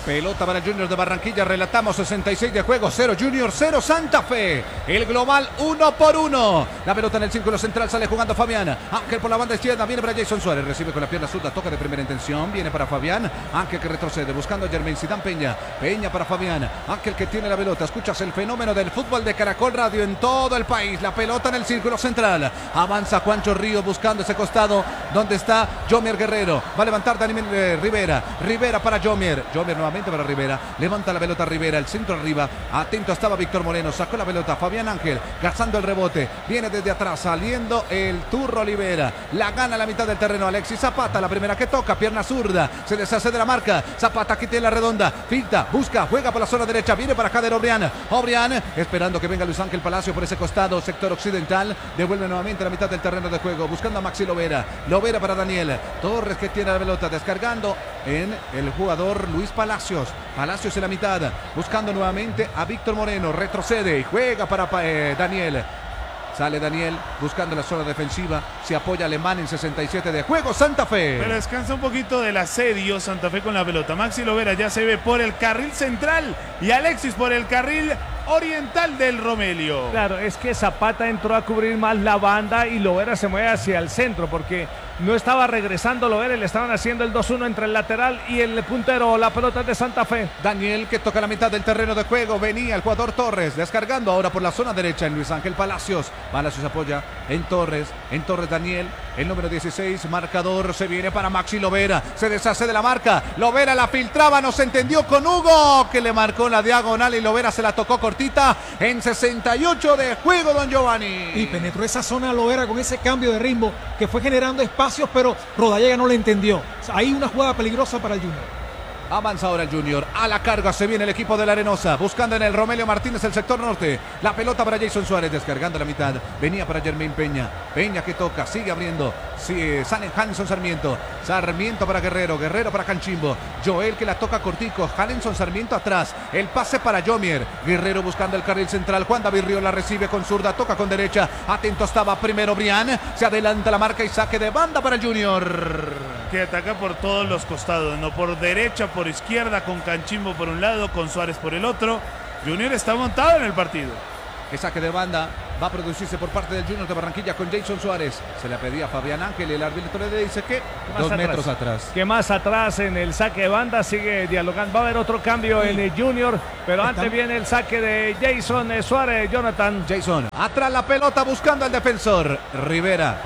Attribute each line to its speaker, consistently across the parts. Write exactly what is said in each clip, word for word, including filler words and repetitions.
Speaker 1: Pelota para el Junior de Barranquilla, relatamos sesenta y seis de juego, cero Junior, cero Santa Fe. El global uno por uno. La pelota en el círculo central, sale jugando Fabián. Ángel por la banda izquierda, viene para Jason Suárez, recibe con la pierna zurda, toca de primera intención, viene para Fabián. Ángel que retrocede, buscando a Jermaine Zidane Peña. Peña para Fabián. Ángel que tiene la pelota, escuchas el fenómeno del fútbol de Caracol Radio en todo el país. La pelota en el círculo central. Avanza Juancho Ríos buscando ese costado donde está Jomier Guerrero. Va a levantar Daniel eh, Rivera. Rivera para Jomier. Jomier nuevamente para Rivera, levanta la pelota Rivera, el centro arriba, atento estaba Víctor Moreno, sacó la pelota Fabián Ángel, gastando el rebote, viene desde atrás, saliendo el Turro Olivera, la gana a la mitad del terreno Alexis Zapata, la primera que toca, pierna zurda, se deshace de la marca, Zapata aquí tiene la redonda, filtra, busca, juega por la zona derecha, viene para Jader Obrián, Obrián, esperando que venga Luis Ángel Palacio por ese costado, sector occidental, devuelve nuevamente a la mitad del terreno de juego, buscando a Maxi Lovera, Lovera para Daniel, Torres que tiene la pelota, descargando en el jugador Luis Palacio. Palacios en la mitad, buscando nuevamente a Víctor Moreno, retrocede y juega para eh, Daniel. Sale Daniel buscando la zona defensiva, se apoya Alemán en sesenta y siete de juego, Santa Fe.
Speaker 2: Pero descansa un poquito del asedio Santa Fe con la pelota. Maxi Lovera ya se ve por el carril central y Alexis por el carril oriental del Romelio.
Speaker 3: Claro, es que Zapata entró a cubrir más la banda y Lovera se mueve hacia el centro porque no estaba regresando Lovera y le estaban haciendo el dos uno entre el lateral y el puntero. La pelota es de Santa Fe.
Speaker 1: Daniel que toca la mitad del terreno de juego, venía el jugador Torres descargando ahora por la zona derecha en Luis Ángel Palacios. Palacios apoya en Torres, en Torres Daniel, el número dieciséis, marcador, se viene para Maxi Lovera, se deshace de la marca, Lovera la filtraba, no se entendió con Hugo, que le marcó la diagonal y Lovera se la tocó cortita en sesenta y ocho de juego, don Giovanni.
Speaker 4: Y penetró esa zona Lovera con ese cambio de ritmo que fue generando espacios, pero Rodallega no le entendió. Ahí una jugada peligrosa para el Junior.
Speaker 1: Avanza ahora el Junior, a la carga se viene el equipo de la Arenosa, buscando en el Romelio Martínez el sector norte, la pelota para Jason Suárez, descargando la mitad, venía para Jermaine Peña, Peña que toca, sigue abriendo, sí, San Hanson Sarmiento, Sarmiento para Guerrero, Guerrero para Canchimbo, Joel que la toca cortico, Hanson Sarmiento atrás, el pase para Jomier, Guerrero buscando el carril central, Juan David Río la recibe con zurda, toca con derecha, atento estaba primero Brian, se adelanta la marca y saque de banda para el Junior.
Speaker 2: Que ataca por todos los costados, no por derecha, por izquierda, con Canchimbo por un lado, con Suárez por el otro. Junior está montado en el partido.
Speaker 1: Que saque de banda va a producirse por parte del Junior de Barranquilla con Jason Suárez. Se le pedía a Fabián Ángel y el árbitro le dice que dos atrás? metros atrás.
Speaker 3: Que más atrás en el saque de banda sigue dialogando. Va a haber otro cambio sí. en el Junior, pero Está... antes viene el saque de Jason Suárez, Jonathan.
Speaker 1: Jason, atrás la pelota buscando al defensor. Rivera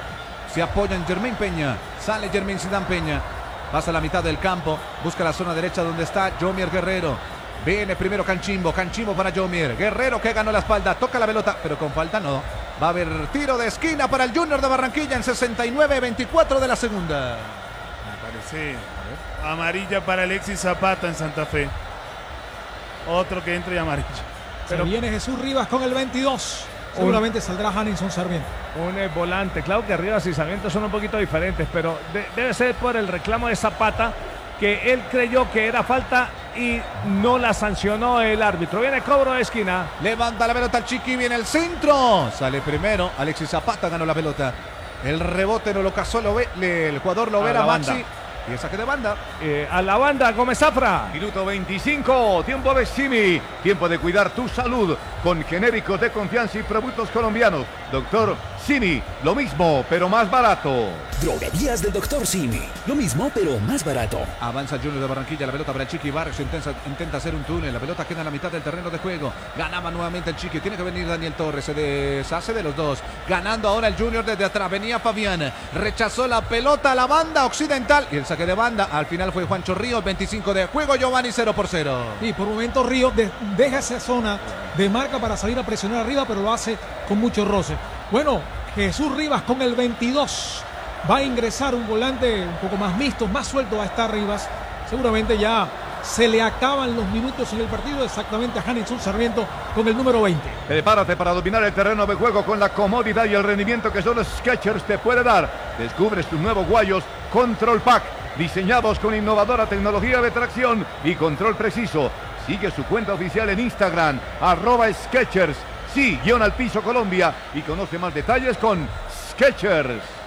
Speaker 1: se apoya en Jermaine Peña. Sale Jermaine Zidane Peña. Pasa a la mitad del campo. Busca la zona derecha donde está Jomier Guerrero. Viene primero Canchimbo. Canchimbo para Jomier. Guerrero que ganó la espalda. Toca la pelota, pero con falta no. Va a haber tiro de esquina para el Junior de Barranquilla en sesenta y nueve veinticuatro de la segunda.
Speaker 2: Me parece amarilla para Alexis Zapata en Santa Fe. Otro que entra y amarilla.
Speaker 4: Pero viene Jesús Rivas con el veintidós. Seguramente un, saldrá Hanson Sarmiento.
Speaker 3: Un eh, volante. Claro que Rivas y Sarmiento son un poquito diferentes, pero de, debe ser por el reclamo de Zapata, que él creyó que era falta y no la sancionó el árbitro. Viene cobro de esquina.
Speaker 1: Levanta la pelota el Chiqui, viene el centro. Sale primero. Alexis Zapata ganó la pelota. El rebote no lo cazó el jugador Lovera Maxi. Y el saque de banda.
Speaker 3: Eh, a la banda, Gómez Zafra.
Speaker 5: Minuto veinticinco, tiempo de Simi. Tiempo de cuidar tu salud con genéricos de confianza y productos colombianos. Doctor Simi, lo mismo, pero más barato.
Speaker 6: Droguerías del Doctor Simi, lo mismo, pero más barato.
Speaker 1: Avanza Junior de Barranquilla, la pelota para el Chiqui Barrios, intenta, intenta hacer un túnel, la pelota queda en la mitad del terreno de juego. Ganaba nuevamente el Chiqui, tiene que venir Daniel Torres, se deshace de los dos. Ganando ahora el Junior desde atrás, venía Fabián, rechazó la pelota a la banda occidental y el saque de banda, al final fue Juancho Ríos, veinticinco de juego, Giovanni cero por cero.
Speaker 4: Y por un momento Ríos de, deja esa zona de marca para salir a presionar arriba, pero lo hace con mucho roce. Bueno, Jesús Rivas con el veintidós va a ingresar un volante un poco más mixto, más suelto va a estar Rivas. Seguramente ya se le acaban los minutos en el partido, exactamente a Hanson Sarmiento con el número veinte.
Speaker 5: Prepárate para dominar el terreno de juego con la comodidad y el rendimiento que solo Skechers te puede dar. Descubres tus nuevos guayos Control Pack, diseñados con innovadora tecnología de tracción y control preciso. Sigue su cuenta oficial en Instagram, arroba Skechers, sí, guión al piso Colombia, y conoce más detalles con Skechers.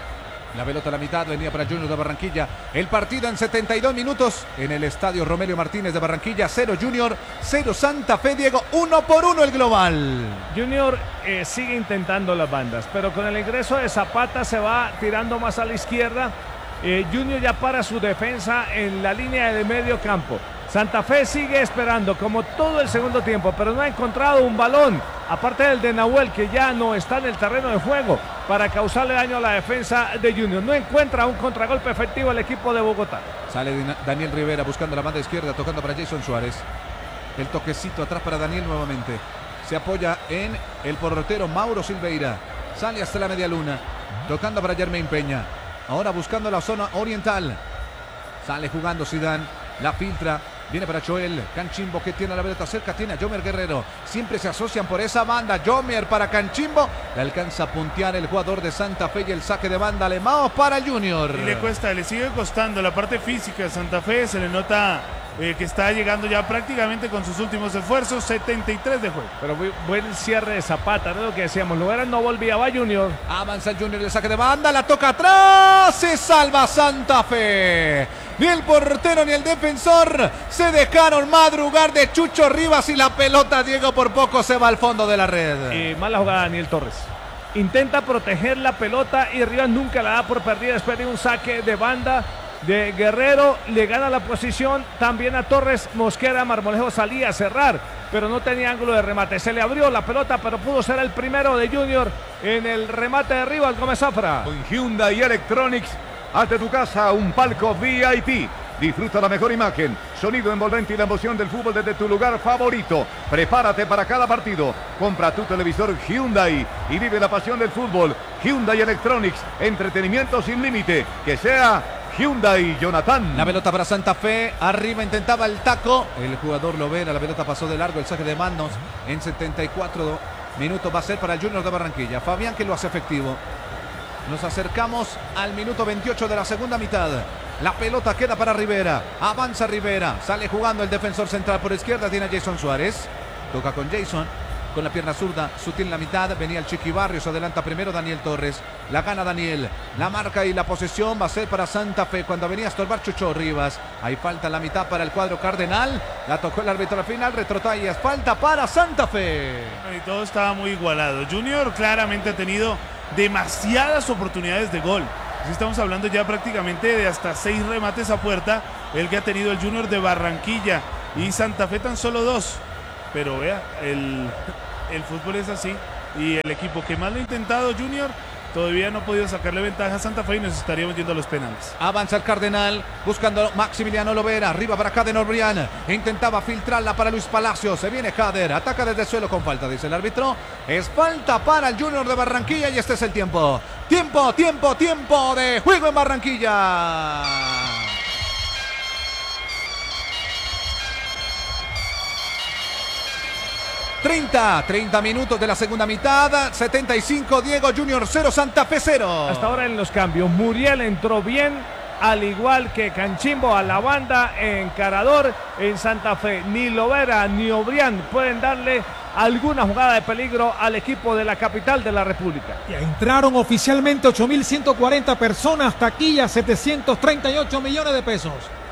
Speaker 1: La pelota a la mitad, venía para Junior de Barranquilla. El partido en setenta y dos minutos en el estadio Romelio Martínez de Barranquilla. Cero Junior, cero Santa Fe, Diego. Uno por uno el global.
Speaker 3: Junior eh, sigue intentando las bandas, pero con el ingreso de Zapata se va tirando más a la izquierda. Eh, Junior ya para su defensa en la línea de medio campo. Santa Fe sigue esperando como todo el segundo tiempo, pero no ha encontrado un balón, aparte del de Nahuel, que ya no está en el terreno de juego para causarle daño a la defensa de Junior. No encuentra un contragolpe efectivo el equipo de Bogotá.
Speaker 1: Sale Daniel Rivera buscando la banda izquierda, tocando para Jason Suárez. El toquecito atrás para Daniel nuevamente. Se apoya en el portero Mauro Silveira. Sale hasta la media luna, tocando para Jermaine Peña. Ahora buscando la zona oriental. Sale jugando Zidane, la filtra. Viene para Joel Canchimbo, que tiene la pelota cerca, tiene a Jomer Guerrero. Siempre se asocian por esa banda. Jomer para Canchimbo. Le alcanza a puntear el jugador de Santa Fe y el saque de banda alemán para Junior.
Speaker 2: Y le cuesta, le sigue costando la parte física de Santa Fe. Se le nota eh, que está llegando ya prácticamente con sus últimos esfuerzos. setenta y tres de juego.
Speaker 3: Pero muy, buen cierre de Zapata, ¿no? Lo que decíamos, Lovera no volvía, va Junior.
Speaker 1: Avanza el Junior, el saque de banda, la toca atrás. Se salva Santa Fe. Ni el portero ni el defensor se dejaron madrugar de Chucho Rivas y la pelota, Diego, por poco se va al fondo de la red.
Speaker 3: Eh, mala jugada Daniel Torres. Intenta proteger la pelota y Rivas nunca la da por perdida después de un saque de banda de Guerrero. Le gana la posición también a Torres. Mosquera Marmolejo salía a cerrar, pero no tenía ángulo de remate. Se le abrió la pelota, pero pudo ser el primero de Junior en el remate de Rivas Gómez Zafra.
Speaker 5: Con Hyundai Electronics, haz de tu casa un palco V I P. Disfruta la mejor imagen, sonido envolvente y la emoción del fútbol desde tu lugar favorito. Prepárate para cada partido. Compra tu televisor Hyundai y vive la pasión del fútbol. Hyundai Electronics, entretenimiento sin límite. Que sea Hyundai, Jonathan.
Speaker 1: La pelota para Santa Fe, arriba intentaba el taco. El jugador Lovera, la pelota pasó de largo, el saque de manos en setenta y cuatro minutos va a ser para el Junior de Barranquilla. Fabián, que lo hace efectivo. Nos acercamos al minuto veintiocho de la segunda mitad. La pelota queda para Rivera. Avanza Rivera. Sale jugando el defensor central por izquierda. Tiene a Jason Suárez. Toca con Jason. Con la pierna zurda. Sutil en la mitad. Venía el Chiqui Barrios. Adelanta primero Daniel Torres. La gana Daniel. La marca y la posesión va a ser para Santa Fe. Cuando venía a estorbar Chucho Rivas. Hay falta en la mitad para el cuadro cardenal. La tocó el árbitro al final. Retrotallas. Falta para Santa Fe.
Speaker 2: Y todo estaba muy igualado. Junior claramente ha tenido demasiadas oportunidades de gol. Así estamos hablando ya prácticamente de hasta seis remates a puerta, el que ha tenido el Junior de Barranquilla, y Santa Fe tan solo dos. Pero vea, el, el fútbol es así, y el equipo que más lo ha intentado, Junior, todavía no ha podido sacarle ventaja a Santa Fe y nos estaríamos yendo a los penales.
Speaker 1: Avanza el Cardenal, buscando Maximiliano Lovera, arriba para Kader Obrián, intentaba filtrarla para Luis Palacios, se viene Kader, ataca desde el suelo con falta, dice el árbitro, es falta para el Junior de Barranquilla y este es el tiempo, tiempo, tiempo, tiempo de juego en Barranquilla. treinta, treinta minutos de la segunda mitad, setenta y cinco, Diego, Junior cero, Santa Fe cero.
Speaker 3: Hasta ahora en los cambios, Muriel entró bien, al igual que Canchimbo a la banda, encarador en Santa Fe. Ni Lovera ni Obrián pueden darle alguna jugada de peligro al equipo de la capital de la República.
Speaker 4: Ya entraron oficialmente ocho mil ciento cuarenta personas, taquilla setecientos treinta y ocho millones de pesos.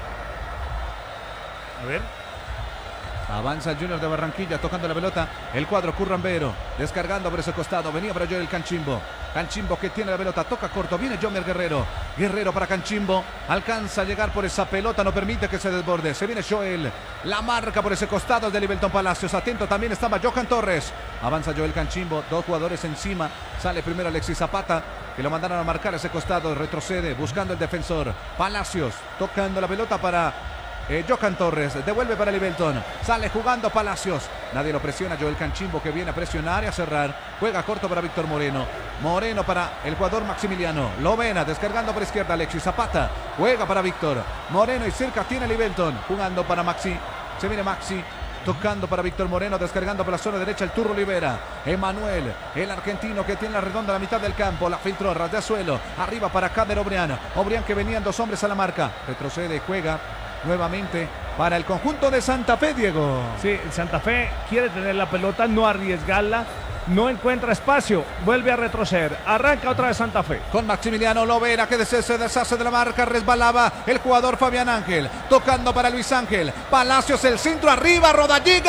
Speaker 2: A ver.
Speaker 1: Avanza el Junior de Barranquilla tocando la pelota. El cuadro Currambero descargando por ese costado. Venía para Joel Canchimbo. Canchimbo que tiene la pelota. Toca corto. Viene Jomer Guerrero. Guerrero para Canchimbo. Alcanza a llegar por esa pelota. No permite que se desborde. Se viene Joel. La marca por ese costado de Livelton Palacios. Atento también estaba Johan Torres. Avanza Joel Canchimbo. Dos jugadores encima. Sale primero Alexis Zapata, que lo mandaron a marcar ese costado. Retrocede buscando el defensor. Palacios tocando la pelota para Eh, Johan Torres, devuelve para Livelton, sale jugando Palacios, nadie lo presiona, Joel Canchimbo que viene a presionar y a cerrar, juega corto para Víctor Moreno, Moreno para el jugador Maximiliano, Lovena descargando por izquierda, Alexis Zapata, juega para Víctor, Moreno y cerca tiene Livelton, jugando para Maxi, se viene Maxi, tocando para Víctor Moreno, descargando por la zona derecha el Turro Olivera, Emanuel, el argentino que tiene la redonda a la mitad del campo, la filtró, ras de suelo, arriba para Kader Obrián, Obrián que venían dos hombres a la marca, retrocede, juega nuevamente para el conjunto de Santa Fe, Diego.
Speaker 3: Sí, Santa Fe quiere tener la pelota, no arriesgarla. no encuentra espacio, vuelve a retroceder, arranca otra vez Santa Fe.
Speaker 1: Con Maximiliano Lovera que se, se deshace de la marca, resbalaba el jugador Fabián Ángel, tocando para Luis Ángel, Palacios el centro arriba, Rodallega,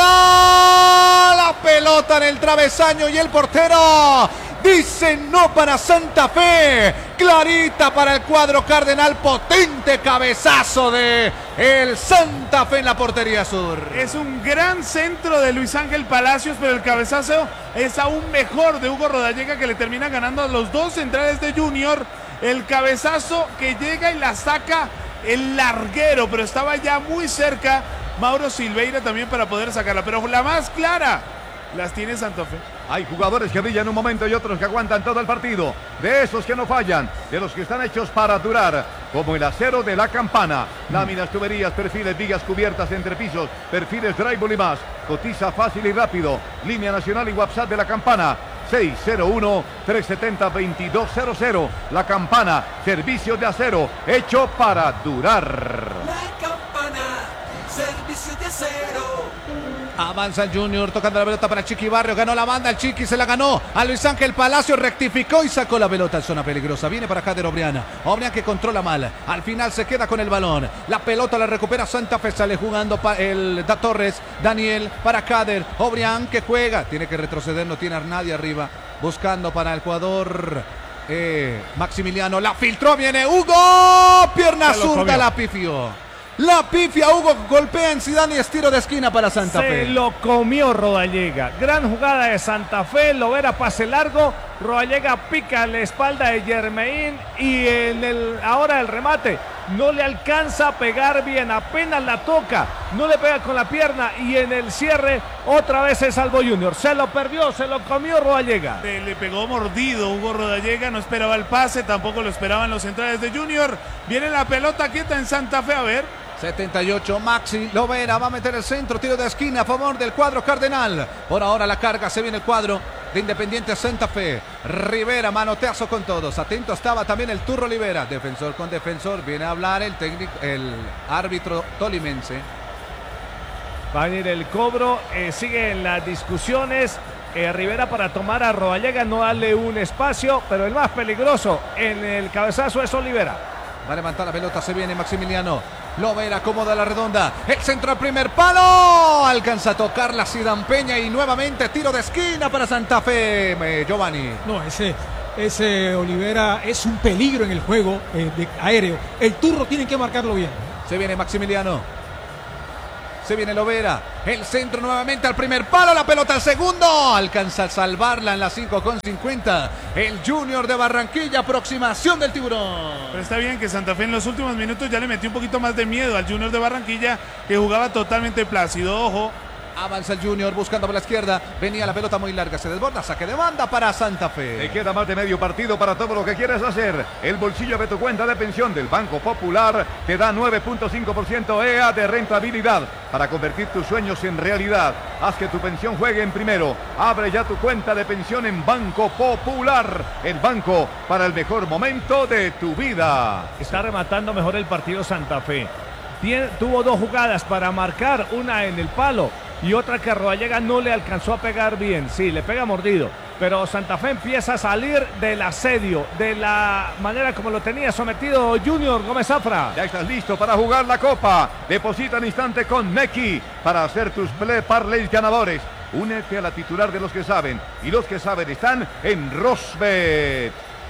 Speaker 1: la pelota en el travesaño y el portero dice no para Santa Fe, clarita para el cuadro cardenal, potente cabezazo de el Santa Fe en la portería sur.
Speaker 2: Es un gran centro de Luis Ángel Palacios, pero el cabezazo es aún mejor de Hugo Rodallega, que le termina ganando a los dos centrales de Junior. El cabezazo que llega y la saca el larguero, pero estaba ya muy cerca Mauro Silveira también para poder sacarla, pero la más clara las tiene Santa Fe.
Speaker 5: Hay jugadores que brillan un momento y otros que aguantan todo el partido. De esos que no fallan, de los que están hechos para durar, como el acero de la Campana. Láminas, tuberías, perfiles, vigas cubiertas, entrepisos, perfiles, drywall y más. Cotiza fácil y rápido. Línea nacional y WhatsApp de la Campana. seis cero uno, tres siete cero, dos dos cero cero. La Campana, servicio de acero, hecho para durar.
Speaker 7: La Campana, servicio de acero.
Speaker 1: Avanza el Junior, tocando la pelota para Chiqui Barrio, ganó la banda, el Chiqui se la ganó a Luis Ángel Palacio, rectificó y sacó la pelota en zona peligrosa, viene para Kader Obrián, Obrián que controla mal, al final se queda con el balón, la pelota la recupera Santa Fe, sale jugando pa el Da Torres, Daniel para Kader, Obrián que juega, tiene que retroceder, no tiene a nadie arriba, buscando para el jugador eh, Maximiliano, la filtró, viene Hugo, pierna zurda, la pifió. La pifia, Hugo golpea en Zidane y es tiro de esquina para Santa
Speaker 3: Se
Speaker 1: Fe.
Speaker 3: Se lo comió Rodallega. Gran jugada de Santa Fe. Lovera pase largo. Rodallega pica en la espalda de Germain. Y en el, ahora el remate no le alcanza a pegar bien. Apenas la toca. No le pega con la pierna. Y en el cierre otra vez se salvó Junior. Se lo perdió, se lo comió Rodallega.
Speaker 2: Le, le pegó mordido Hugo Rodallega. No esperaba el pase. Tampoco lo esperaban los centrales de Junior. Viene la pelota quieta en Santa Fe. A ver.
Speaker 1: setenta y ocho, Maxi Lovera va a meter el centro, tiro de esquina a favor del cuadro cardenal. Por ahora la carga, se viene el cuadro de Independiente Santa Fe. Rivera, manoteazo con todos. Atento estaba también el Turro Olivera. Defensor con defensor, viene a hablar el técnico, el árbitro tolimense.
Speaker 3: Va a venir el cobro, eh, siguen las discusiones. Eh, Rivera para tomar a Rodallega, no darle un espacio, pero el más peligroso en el cabezazo es Olivera.
Speaker 1: Va a levantar la pelota, se viene Maximiliano Lovera, acomoda la redonda, el centro al primer palo, alcanza a tocar la Sidampeña y nuevamente tiro de esquina para Santa Fe, eh, Giovanni.
Speaker 4: No, ese, ese Olivera es un peligro en el juego eh, de aéreo. El Turro tiene que marcarlo bien.
Speaker 1: Se viene Maximiliano. Se viene Lovera, el centro nuevamente al primer palo, la pelota al segundo, alcanza a salvarla en la cinco con cincuenta, el Junior de Barranquilla, aproximación del tiburón.
Speaker 2: Pero está bien que Santa Fe en los últimos minutos ya le metió un poquito más de miedo al Junior de Barranquilla, que jugaba totalmente plácido, ojo.
Speaker 1: Avanza el Junior buscando por la izquierda. Venía la pelota muy larga. Se desborda. Saque de banda para Santa Fe.
Speaker 5: Te queda más de medio partido para todo lo que quieres hacer. El bolsillo de tu cuenta de pensión del Banco Popular te da nueve punto cinco por ciento E A de rentabilidad para convertir tus sueños en realidad. Haz que tu pensión juegue en primero. Abre ya tu cuenta de pensión en Banco Popular. El banco para el mejor momento de tu vida.
Speaker 3: Está rematando mejor el partido Santa Fe. Tien, tuvo dos jugadas para marcar, una en el palo y otra que Rodallega no le alcanzó a pegar bien. Sí, le pega mordido, pero Santa Fe empieza a salir del asedio, de la manera como lo tenía sometido Junior Gómez Zafra.
Speaker 5: Ya estás listo para jugar la Copa. Deposita al instante con Neki para hacer tus play parlays ganadores. Únete a la titular de los que saben, y los que saben están en Rosbet.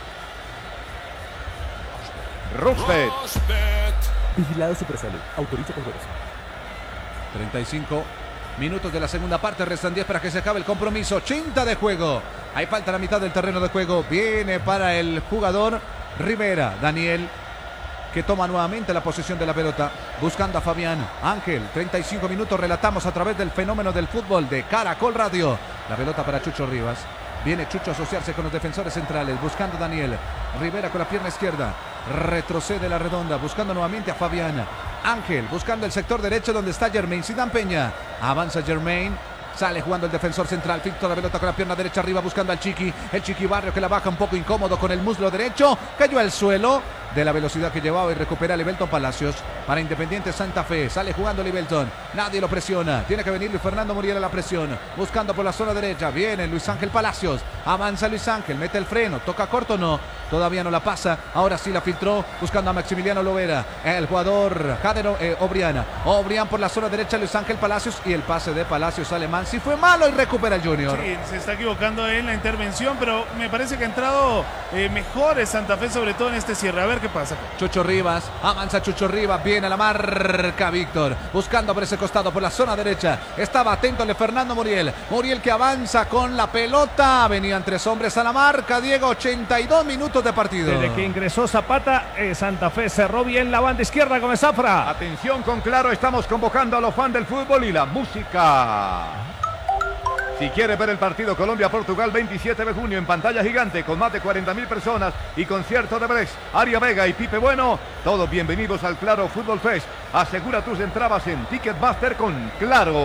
Speaker 5: Rosbet.
Speaker 6: Vigilado Supersalud. Autoriza con juegos.
Speaker 1: treinta y cinco minutos de la segunda parte. Restan diez para que se acabe el compromiso. ochenta de juego. Hay falta la mitad del terreno de juego. Viene para el jugador Rivera. Daniel, que toma nuevamente la posesión de la pelota. Buscando a Fabián Ángel. treinta y cinco minutos. Relatamos a través del fenómeno del fútbol de Caracol Radio. La pelota para Chucho Rivas. Viene Chucho a asociarse con los defensores centrales. Buscando a Daniel. Rivera con la pierna izquierda. Retrocede la redonda. Buscando nuevamente a Fabián Ángel. Buscando el sector derecho donde está Germain Sidampeña. Avanza Germain. Sale jugando el defensor central. Filtra la pelota con la pierna derecha arriba. Buscando al Chiqui. El Chiqui Barrio que la baja un poco incómodo con el muslo derecho. Cayó al suelo. de la velocidad que llevaba y recupera Libelton Palacios para Independiente Santa Fe. Sale jugando Libelton, nadie lo presiona. Tiene que venir Luis Fernando Muriel a la presión, buscando por la zona derecha. Viene Luis Ángel Palacios, avanza Luis Ángel, mete el freno, toca corto, no, todavía no la pasa. Ahora sí la filtró, buscando a Maximiliano Lovera, el jugador Jadero eh, Obriana. Obrián por la zona derecha, Luis Ángel Palacios, y el pase de Palacios alemán. Si fue malo y recupera el Junior.
Speaker 2: Sí, se está equivocando en la intervención, pero me parece que ha entrado eh, mejor el Santa Fe, sobre todo en este cierre. A ver qué pasa.
Speaker 1: Chucho Rivas, avanza Chucho Rivas, viene a la marca Víctor, buscando por ese costado, por la zona derecha. Estaba atento de Fernando Muriel. Muriel que avanza con la pelota. Venían tres hombres a la marca. Diego, ochenta y dos minutos de partido.
Speaker 3: Desde que ingresó Zapata, eh, Santa Fe cerró bien la banda izquierda con Zafra.
Speaker 5: Atención con Claro, estamos convocando a los fans del fútbol y la música. Si quieres ver el partido Colombia-Portugal veintisiete de junio en pantalla gigante con más de cuarenta mil personas y concierto de Brex, Aria Vega y Pipe Bueno, todos bienvenidos al Claro Fútbol Fest. Asegura tus entradas en Ticketmaster con Claro.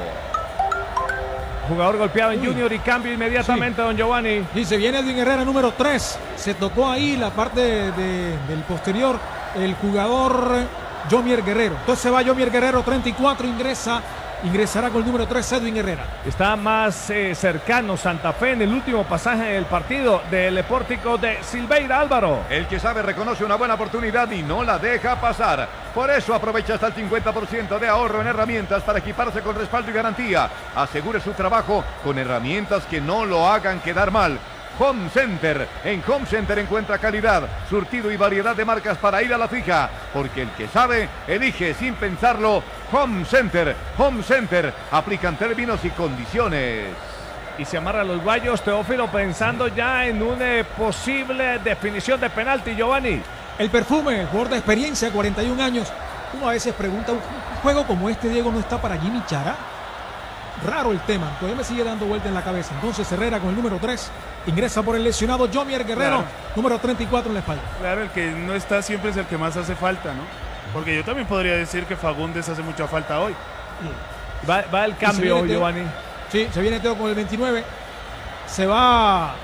Speaker 3: Jugador golpeado en Uy. Junior y cambio inmediatamente, sí. Don Giovanni.
Speaker 4: Dice, viene Edwin Herrera número tres. Se tocó ahí la parte de, de, del posterior el jugador Yomier Guerrero. Entonces se va Yomier Guerrero, treinta y cuatro, ingresa. Ingresará con el número tres, Edwin Herrera.
Speaker 3: Está más eh, cercano Santa Fe en el último pasaje del partido del pórtico de Silveira, Álvaro.
Speaker 5: El que sabe reconoce una buena oportunidad y no la deja pasar. Por eso aprovecha hasta el cincuenta por ciento de ahorro en herramientas para equiparse con respaldo y garantía. Asegure su trabajo con herramientas que no lo hagan quedar mal. Home Center. En Home Center encuentra calidad, surtido y variedad de marcas para ir a la fija. Porque el que sabe, elige sin pensarlo. Home Center. Home Center. Aplican términos y condiciones.
Speaker 3: Y se amarra los guayos, Teófilo, pensando ya en una posible definición de penalti, Giovanni.
Speaker 4: El Perfume, jugador de experiencia, cuarenta y un años. Uno a veces pregunta, ¿un juego como este, Diego, no está para Jimmy Chará? Raro el tema, todavía me sigue dando vuelta en la cabeza. Entonces Herrera con el número tres ingresa por el lesionado Yomier Guerrero, claro. Número treinta y cuatro en la espalda.
Speaker 2: Claro, el que no está siempre es el que más hace falta, ¿no? Porque yo también podría decir que Fagundes hace mucha falta hoy.
Speaker 3: Sí. Va, va el cambio, Giovanni.
Speaker 4: Sí, se viene Teo con el veintinueve. Se va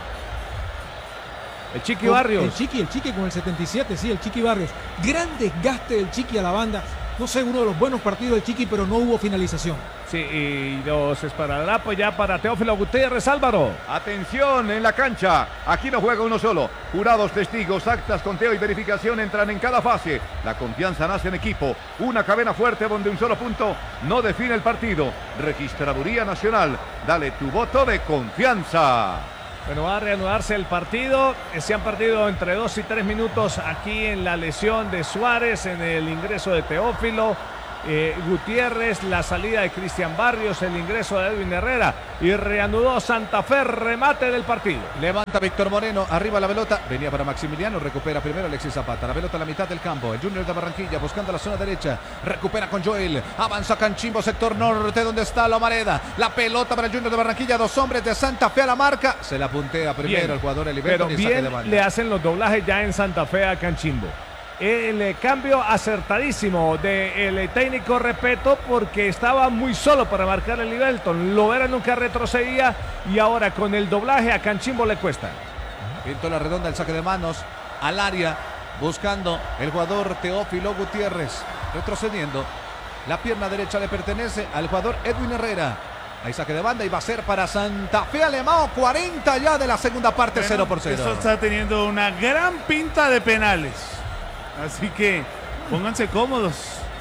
Speaker 3: el Chiqui Barrios.
Speaker 4: El Chiqui, el Chiqui con el setenta y siete, sí, el Chiqui Barrios. Gran desgaste del Chiqui a la banda. No sé, uno de los buenos partidos del Chiqui, pero no hubo finalización.
Speaker 3: Sí, y los esparadrapos ya para Teófilo Gutiérrez, Álvaro.
Speaker 5: Atención en la cancha. Aquí no juega uno solo. Jurados, testigos, actas, conteo y verificación entran en cada fase. La confianza nace en equipo. Una cadena fuerte donde un solo punto no define el partido. Registraduría Nacional. Dale tu voto de confianza.
Speaker 3: Bueno, va a reanudarse el partido. Se han perdido entre dos y tres minutos aquí en la lesión de Suárez, en el ingreso de Teófilo eh, Gutiérrez, la salida de Cristian Barrios, el ingreso de Edwin Herrera y reanudó Santa Fe, remate del partido.
Speaker 1: Levanta Víctor Moreno, arriba la pelota, venía para Maximiliano, recupera primero Alexis Zapata, la pelota a la mitad del campo, el Junior de Barranquilla buscando la zona derecha, recupera con Joel, avanza Canchimbo, sector norte donde está Lomareda, la pelota para el Junior de Barranquilla, dos hombres de Santa Fe a la marca, se la puntea primero bien, el jugador Eliberto.
Speaker 3: Pero bien le hacen los doblajes ya en Santa Fe a Canchimbo. El cambio acertadísimo del técnico Repeto, porque estaba muy solo para marcar el Libelton. Lovera nunca retrocedía y ahora con el doblaje a Canchimbo le cuesta.
Speaker 1: Pintó la redonda, el saque de manos al área, buscando el jugador Teófilo Gutiérrez, retrocediendo. La pierna derecha le pertenece al jugador Edwin Herrera. Hay saque de banda y va a ser para Santa Fe Alemão, cuarenta ya de la segunda parte, bueno, cero por cero.
Speaker 2: Esto está teniendo una gran pinta de penales. Así que pónganse cómodos.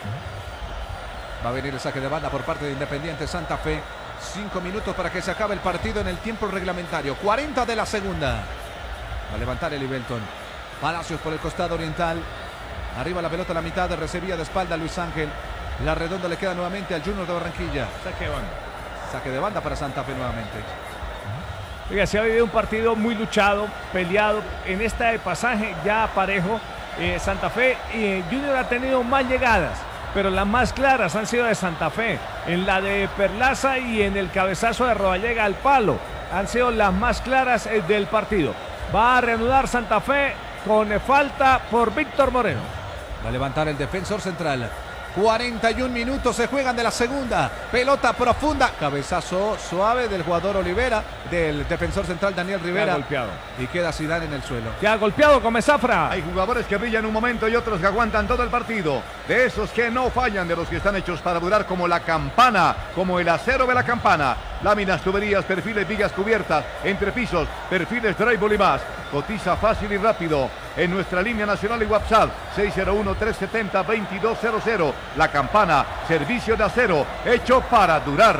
Speaker 1: Va a venir el saque de banda por parte de Independiente Santa Fe. Cinco minutos para que se acabe el partido en el tiempo reglamentario. cuarenta de la segunda. Va a levantar el Libelton. Palacios por el costado oriental. Arriba la pelota a la mitad. Recibía de espalda Luis Ángel. La redonda le queda nuevamente al Junior de Barranquilla.
Speaker 3: Saque de banda.
Speaker 1: Saque de banda para Santa Fe nuevamente.
Speaker 3: Oiga, se ha vivido un partido muy luchado, peleado. En este pasaje ya parejo. Eh, Santa Fe y eh, Junior ha tenido más llegadas, pero las más claras han sido de Santa Fe, en la de Perlaza y en el cabezazo de Rodallega al palo, han sido las más claras eh, del partido. Va a reanudar Santa Fe con eh, falta por Víctor Moreno.
Speaker 1: Va a levantar el defensor central. cuarenta y un minutos se juegan de la segunda. Pelota profunda. Cabezazo suave del jugador Olivera, del defensor central Daniel Rivera.
Speaker 3: golpeado.
Speaker 1: Y queda Zidane en el suelo.
Speaker 3: Ya golpeado con Zafra.
Speaker 5: Hay jugadores que brillan un momento y otros que aguantan todo el partido. De esos que no fallan, de los que están hechos para durar, como la campana, como el acero de la campana. Láminas, tuberías, perfiles, vigas cubiertas, entrepisos, perfiles, drywall y más. Cotiza fácil y rápido en nuestra línea nacional y WhatsApp seis cero uno, tres siete cero, dos dos cero cero. La Campana, servicio de acero hecho para durar.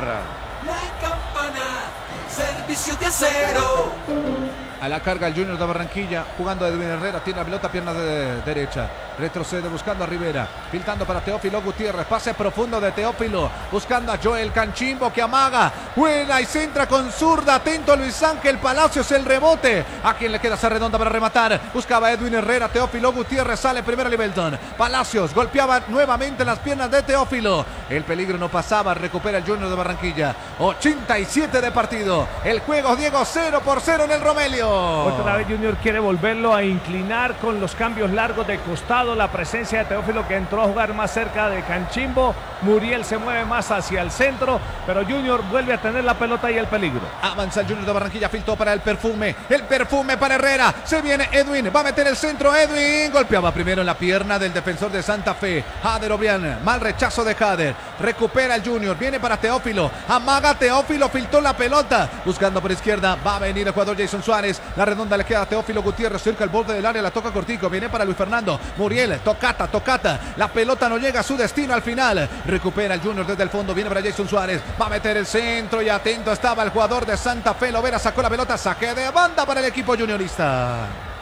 Speaker 7: La Campana, servicio de acero.
Speaker 1: A la carga el Junior de Barranquilla, jugando Edwin Herrera, tiene la pelota, pierna de derecha, retrocede buscando a Rivera, filtrando para Teófilo Gutiérrez, pase profundo de Teófilo, buscando a Joel Canchimbo que amaga, buena y centra con zurda, atento Luis Ángel Palacios, el rebote, a quien le queda esa redonda para rematar, buscaba Edwin Herrera, Teófilo Gutiérrez, sale primero Libelton, Palacios golpeaba nuevamente las piernas de Teófilo, el peligro no pasaba, recupera el Junior de Barranquilla, ochenta y siete de partido, el juego Diego cero por cero en el Romelio.
Speaker 3: Otra vez Junior quiere volverlo a inclinar con los cambios largos de costado, la presencia de Teófilo que entró a jugar más cerca de Canchimbo, Muriel se mueve más hacia el centro, pero Junior vuelve a tener la pelota y el peligro.
Speaker 1: Avanza el Junior de Barranquilla, filtró para el perfume, el perfume para Herrera, se viene Edwin, va a meter el centro Edwin, golpeaba primero en la pierna del defensor de Santa Fe, Jader Obrián, mal rechazo de Jader, recupera el Junior, viene para Teófilo, amaga Teófilo, filtró la pelota, buscando por izquierda, va a venir el jugador Jason Suárez, la redonda le queda a Teófilo Gutiérrez, cerca el borde del área, la toca cortico, viene para Luis Fernando, Muriel, tocata, tocata, la pelota no llega a su destino al final, recupera el Junior desde el fondo, viene para Jason Suárez, va a meter el centro y atento estaba el jugador de Santa Fe, Lovera sacó la pelota, saque de banda para el equipo juniorista.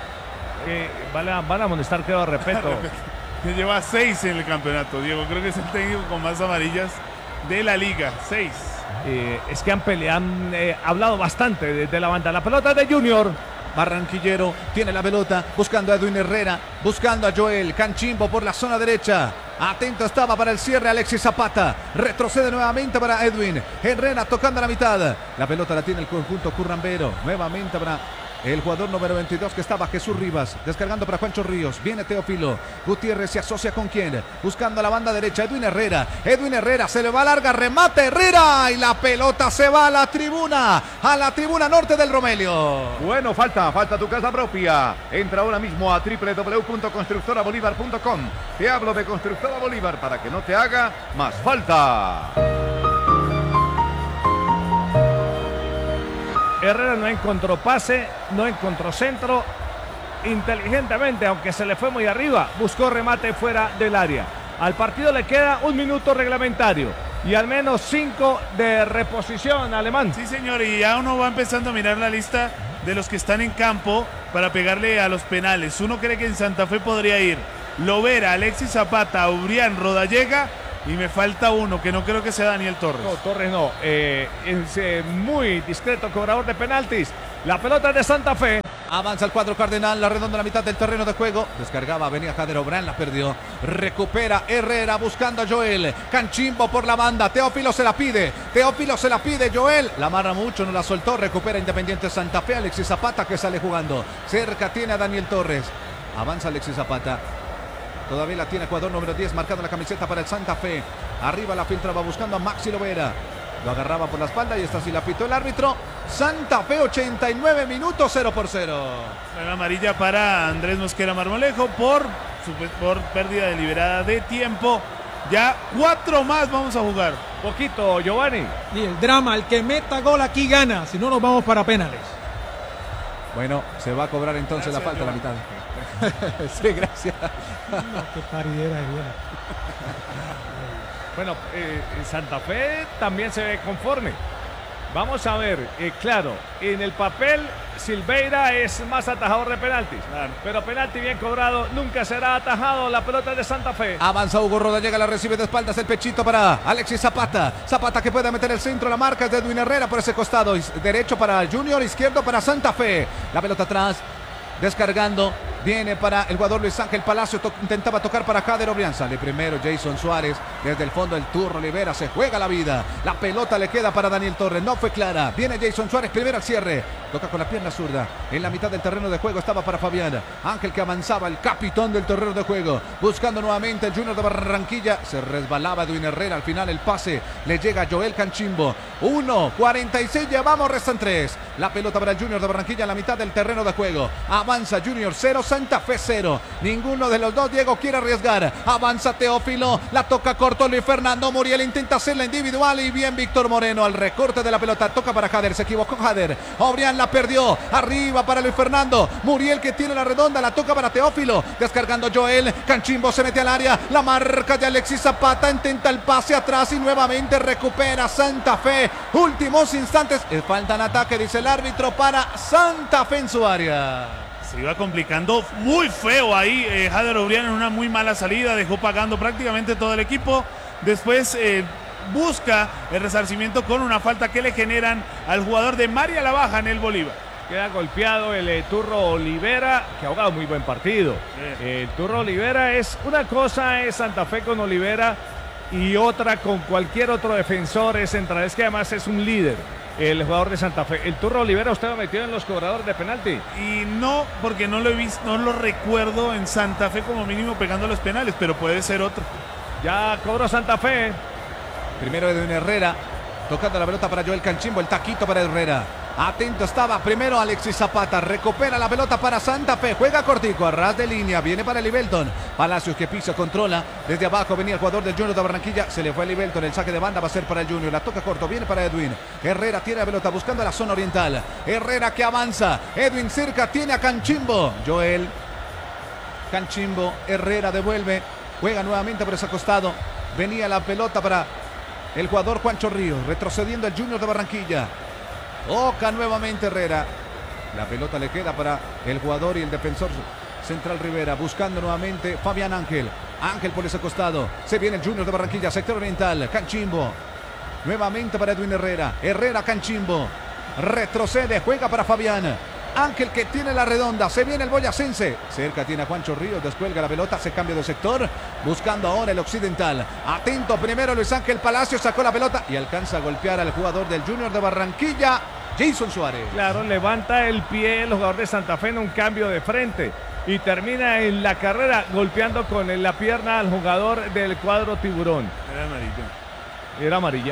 Speaker 3: Eh, van, a, van a amonestar, creo, a respeto.
Speaker 2: Que lleva seis en el campeonato, Diego, creo que es el técnico con más amarillas de la liga, seis.
Speaker 3: Eh, es que han peleado, han eh, hablado bastante desde de la banda. La pelota de Junior.
Speaker 1: Barranquillero tiene la pelota, buscando a Edwin Herrera, buscando a Joel Canchimbo por la zona derecha. Atento estaba para el cierre Alexis Zapata. Retrocede nuevamente para Edwin Herrera tocando a la mitad. La pelota la tiene el conjunto currambero. Nuevamente para el jugador número veintidós que estaba Jesús Rivas, descargando para Juancho Ríos, viene Teófilo, Gutiérrez se asocia con quién, buscando a la banda derecha, Edwin Herrera, Edwin Herrera se le va larga, remate Herrera y la pelota se va a la tribuna, a la tribuna norte del Romelio.
Speaker 5: Bueno, falta, falta tu casa propia. Entra ahora mismo a doble u doble u doble u punto constructora bolívar punto com. Te hablo de Constructora Bolívar para que no te haga más falta.
Speaker 3: Herrera no encontró pase, no encontró centro. Inteligentemente, aunque se le fue muy arriba, buscó remate fuera del área. Al partido le queda un minuto reglamentario y al menos cinco de reposición, Alemán.
Speaker 2: Sí, señor, y ya uno va empezando a mirar la lista de los que están en campo para pegarle a los penales. Uno cree que en Santa Fe podría ir Lovera, Alexis Zapata, Ubrián, Rodallega. Y me falta uno, que no creo que sea Daniel Torres.
Speaker 3: No, Torres no. Eh, es eh, muy discreto cobrador de penaltis. La pelota de Santa Fe.
Speaker 1: Avanza el cuadro cardenal, la redonda a la mitad del terreno de juego. Descargaba, venía Jader Obrán, la perdió. Recupera Herrera buscando a Joel. Canchimbo por la banda. Teófilo se la pide. Teófilo se la pide. Joel la amarra mucho, no la soltó. Recupera Independiente Santa Fe. Alexis Zapata que sale jugando. Cerca tiene a Daniel Torres. Avanza Alexis Zapata. Todavía la tiene jugador número diez marcando la camiseta para el Santa Fe. Arriba la filtraba buscando a Maxi Lovera. Lo agarraba por la espalda y esta sí la pitó el árbitro. Santa Fe ochenta y nueve minutos, cero por cero.
Speaker 2: La amarilla para Andrés Mosquera Marmolejo por, por pérdida deliberada de tiempo. Ya cuatro más vamos a jugar.
Speaker 3: Poquito, Giovanni.
Speaker 4: Y el drama, el que meta gol aquí gana, si no nos vamos para penales.
Speaker 1: Bueno, se va a cobrar entonces
Speaker 2: Gracias,
Speaker 1: la falta a la mitad.
Speaker 2: Giovanni.
Speaker 1: Sí, gracias.
Speaker 4: No, qué paridera es buena.
Speaker 3: Bueno, eh, Santa Fe también se ve conforme. Vamos a ver, eh, claro, en el papel Silveira es más atajador de penaltis,
Speaker 2: Claro.
Speaker 3: pero penalti bien cobrado nunca será atajado. La pelota de Santa Fe.
Speaker 1: Avanza Hugo Rodallega, la recibe de espaldas, el pechito para Alexis Zapata. Zapata que puede meter el centro, la marca es de Edwin Herrera por ese costado. Derecho para Junior, izquierdo para Santa Fe. La pelota atrás, descargando. Viene para el jugador Luis Ángel Palacio. To intentaba tocar para Jader Obrián. Sale primero Jason Suárez. Desde el fondo el turno Olivera. Se juega la vida. La pelota le queda para Daniel Torres. No fue clara. Viene Jason Suárez. Primero al cierre. Toca con la pierna zurda. En la mitad del terreno de juego estaba para Fabián. Ángel que avanzaba. El capitán del terreno de juego. Buscando nuevamente el Junior de Barranquilla. Se resbalaba Edwin Herrera. Al final el pase le llega a Joel Canchimbo. uno cuarenta y seis. Llevamos. Restan tres. La pelota para el Junior de Barranquilla en la mitad del terreno de juego. Avanza Junior cero. Santa Fe cero. Ninguno de los dos, Diego, quiere arriesgar. Avanza Teófilo. La toca corto Luis Fernando. Muriel intenta hacerla individual. Y bien Víctor Moreno al recorte de la pelota. Toca para Jader. Se equivocó Jader. Obrián la perdió. Arriba para Luis Fernando. Muriel que tiene la redonda. La toca para Teófilo. Descargando Joel. Canchimbo se mete al área. La marca de Alexis Zapata. Intenta el pase atrás y nuevamente recupera Santa Fe. Últimos instantes. Falta en ataque, dice el árbitro, para Santa Fe en su área.
Speaker 2: Se iba complicando muy feo ahí eh, Jader Obrián en una muy mala salida, dejó pagando prácticamente todo el equipo. Después eh, busca el resarcimiento con una falta que le generan al jugador de María la Baja en el Bolívar.
Speaker 3: Queda golpeado el eh, Turro Olivera, que ha jugado muy buen partido. Eh, el Turro Olivera es una cosa, es Santa Fe con Olivera, y otra con cualquier otro defensor es central. Es que además es un líder. El jugador de Santa Fe. El Turro Olivera, usted lo metió en los cobradores de penalti.
Speaker 2: Y no, porque no lo he visto, no lo recuerdo en Santa Fe como mínimo pegando los penales, pero puede ser otro.
Speaker 3: Ya cobró Santa Fe.
Speaker 1: Primero Edwin Herrera, tocando la pelota para Joel Canchimbo, el taquito para Herrera. Atento estaba primero Alexis Zapata, recupera la pelota para Santa Fe, juega cortico, a ras de línea, viene para Libelton. Palacios que pisa, controla, desde abajo venía el jugador del Junior de Barranquilla, se le fue a Libelton, el saque de banda va a ser para el Junior, la toca corto, viene para Edwin. Herrera tiene la pelota buscando la zona oriental, Herrera que avanza, Edwin cerca, tiene a Canchimbo, Joel Canchimbo, Herrera devuelve, juega nuevamente por ese costado, venía la pelota para el jugador Juancho Ríos, retrocediendo el Junior de Barranquilla. Toca nuevamente Herrera. La pelota le queda para el jugador y el defensor central Rivera. Buscando nuevamente Fabián Ángel. Ángel por ese costado. Se viene el Junior de Barranquilla, sector oriental. Canchimbo. Nuevamente para Edwin Herrera. Herrera, Canchimbo. Retrocede, juega para Fabián. Ángel que tiene la redonda. Se viene el boyacense. Cerca tiene a Juancho Ríos. Descuelga la pelota. Se cambia de sector. Buscando ahora el occidental. Atento primero Luis Ángel Palacio. Sacó la pelota y alcanza a golpear al jugador del Junior de Barranquilla, Jason Suárez.
Speaker 3: Claro, levanta el pie el jugador de Santa Fe en un cambio de frente. Y termina en la carrera golpeando con la pierna al jugador del cuadro Tiburón.
Speaker 2: Era amarilla.
Speaker 3: Era amarilla.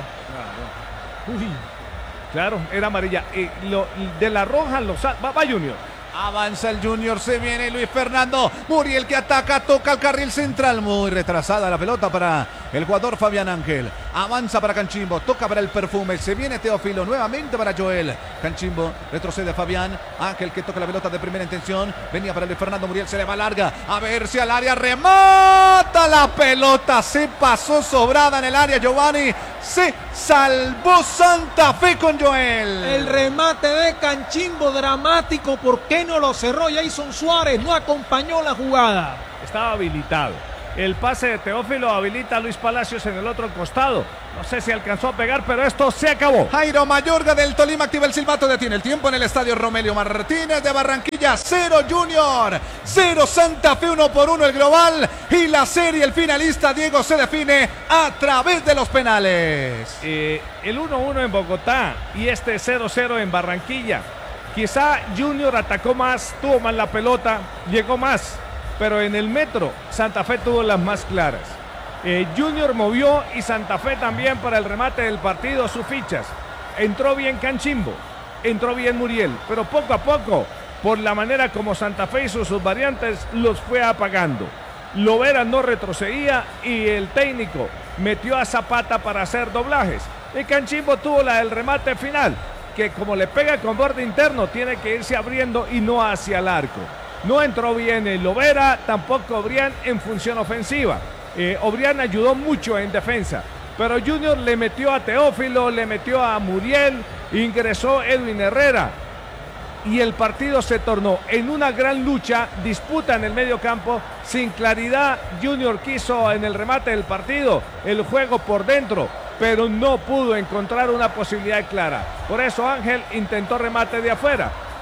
Speaker 2: Claro.
Speaker 3: Uy. Claro, era amarilla. Eh, lo, de la roja lo va, va Junior.
Speaker 1: Avanza el Junior, se viene Luis Fernando. Muriel que ataca, toca el carril central. Muy retrasada la pelota para el jugador Fabián Ángel. Avanza para Canchimbo, toca para el Perfume. Se viene Teófilo, nuevamente para Joel. Canchimbo, retrocede Fabián Ángel que toca la pelota de primera intención. Venía para Luis Fernando, Muriel se le va larga. A ver si al área remata la pelota. Se pasó sobrada en el área Giovanni. Se salvó Santa Fe con Joel.
Speaker 4: El remate de Canchimbo dramático. ¿Por qué no lo cerró Jason Suárez? No acompañó la jugada.
Speaker 3: Estaba habilitado. El pase de Teófilo habilita a Luis Palacios en el otro costado. No sé si alcanzó a pegar, pero esto se acabó.
Speaker 1: Jairo Mayorga del Tolima activa el silbato, detiene el tiempo en el estadio Romelio Martínez de Barranquilla. Cero Junior, cero Santa Fe, uno por uno el global. Y la serie, el finalista Diego, se define a través de los penales.
Speaker 3: Eh, el uno uno en Bogotá y este cero cero en Barranquilla. Quizá Junior atacó más, tuvo más la pelota, llegó más. Pero en el metro, Santa Fe tuvo las más claras. Eh, Junior movió y Santa Fe también para el remate del partido sus fichas. Entró bien Canchimbo, entró bien Muriel, pero poco a poco, por la manera como Santa Fe hizo sus variantes, los fue apagando. Lovera no retrocedía y el técnico metió a Zapata para hacer doblajes. Y Canchimbo tuvo la del remate final, que como le pega con borde interno, tiene que irse abriendo y no hacia el arco. No entró bien el Lovera, tampoco Obrián en función ofensiva. Eh, Obrián ayudó mucho en defensa, pero Junior le metió a Teófilo, le metió a Muriel, ingresó Edwin Herrera y el partido se tornó en una gran lucha, disputa en el medio campo, sin claridad. Junior quiso en el remate del partido el juego por dentro, pero no pudo encontrar una posibilidad clara. Por eso Ángel intentó remate de afuera.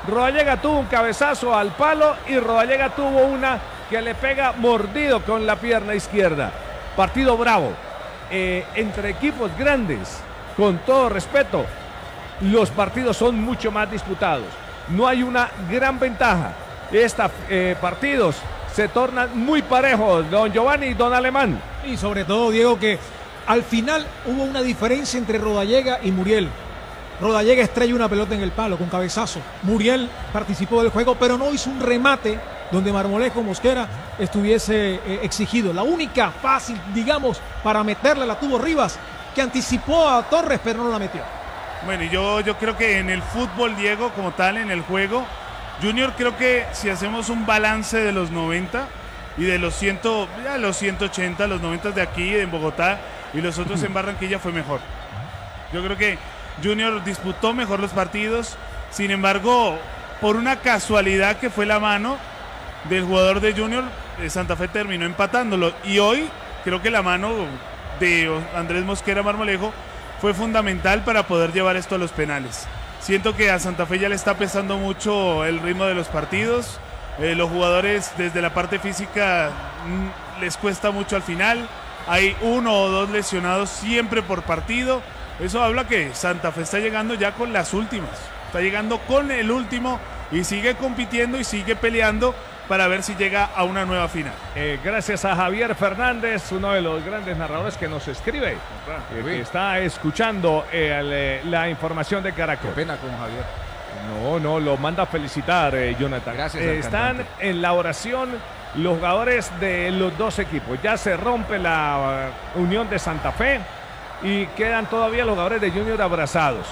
Speaker 3: Rodallega tuvo un cabezazo al palo y Rodallega tuvo una que le pega mordido con la pierna izquierda. Partido bravo. Eh, entre equipos grandes, con todo respeto, los partidos son mucho más disputados. No hay una gran ventaja. Estos eh, partidos se tornan muy parejos, don Giovanni y don Alemán.
Speaker 4: Y sobre todo, Diego, que al final hubo una diferencia entre Rodallega y Muriel. Rodallega estrella una pelota en el palo con cabezazo. Muriel participó del juego, pero no hizo un remate donde Marmolejo Mosquera estuviese eh, exigido. La única fácil, digamos, para meterla la tuvo Rivas, que anticipó a Torres, pero no la metió.
Speaker 2: Bueno, y yo, yo creo que en el fútbol, Diego, como tal, en el juego, Junior, creo que si hacemos un balance de los noventa y de los, cien, ya los ciento ochenta, los noventa de aquí, en Bogotá, y los otros en Barranquilla, fue mejor. Yo creo que Junior disputó mejor los partidos, sin embargo, por una casualidad que fue la mano del jugador de Junior, Santa Fe terminó empatándolo, y hoy creo que la mano de Andrés Mosquera Marmolejo fue fundamental para poder llevar esto a los penales. Siento que a Santa Fe ya le está pesando mucho el ritmo de los partidos, eh, los jugadores desde la parte física mmm, les cuesta mucho al final, hay uno o dos lesionados siempre por partido. Eso habla que Santa Fe está llegando ya con las últimas, está llegando con el último y sigue compitiendo y sigue peleando para ver si llega a una nueva final.
Speaker 3: Eh, gracias a Javier Fernández, uno de los grandes narradores que nos escribe, eh, que está escuchando eh, le, la información de Caracol.
Speaker 1: Qué pena con Javier.
Speaker 3: No, no, lo manda a felicitar, eh, Jonathan.
Speaker 1: Gracias.
Speaker 3: Eh, están cantante. En la oración los jugadores de los dos equipos. Ya se rompe la uh, unión de Santa Fe y quedan todavía los jugadores de Junior abrazados.